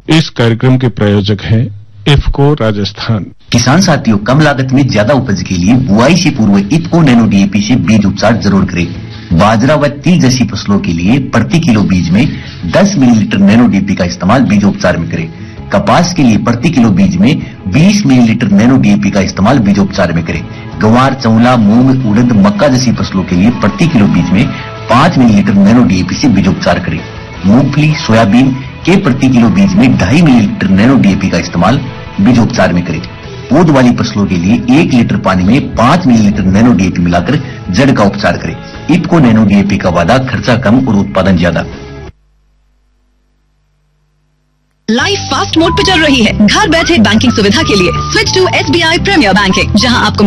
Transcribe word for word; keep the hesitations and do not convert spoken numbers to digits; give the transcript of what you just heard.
इस कार्यक्रम के प्रायोजक हैं इफको राजस्थान। किसान साथियों, कम लागत में ज्यादा उपज के लिए बुआई से पूर्व इफको नैनो डीएपी से बीज उपचार जरूर करें। बाजरा व तिल जैसी फसलों के लिए प्रति किलो बीज में दस मिलीलीटर नैनो डीएपी का इस्तेमाल बीज उपचार में करें। कपास के लिए प्रति किलो बीज में बीस मिलीलीटर नैनो डीएपी का इस्तेमाल बीजोपचार में करें। गवार, चौला, मूंग, उड़द, मक्का जैसी फसलों के लिए प्रति किलो बीज में पांच मिलीलीटर नैनो डीएपी से बीजोपचार करें। मूंगफली, सोयाबीन के प्रति किलो बीज में ढाई मिलीलीटर नैनो डीएपी का इस्तेमाल बीजोपचार में करें। पौध वाली फसलों के लिए एक लीटर पानी में पांच मिलीलीटर नैनो डीएपी मिलाकर जड़ का उपचार करें। इफको नैनो डीएपी का वादा, खर्चा कम और उत्पादन ज्यादा। लाइफ फास्ट मोड पे चल रही है। घर बैठे बैंकिंग सुविधा के लिए switch to SBI premiere banking, जहां आपको